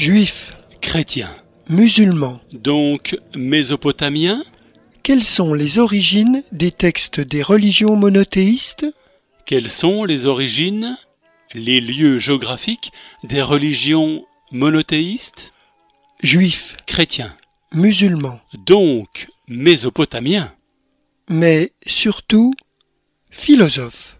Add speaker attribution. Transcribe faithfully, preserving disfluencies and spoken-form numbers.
Speaker 1: Juifs,
Speaker 2: chrétiens,
Speaker 1: musulmans.
Speaker 2: donc mésopotamiens,
Speaker 1: Quelles sont les origines des textes des religions monothéistes?
Speaker 2: quelles sont les origines, les lieux géographiques des religions monothéistes,
Speaker 1: Juifs,
Speaker 2: chrétiens,
Speaker 1: musulmans,
Speaker 2: donc mésopotamiens.
Speaker 1: mais surtout philosophes.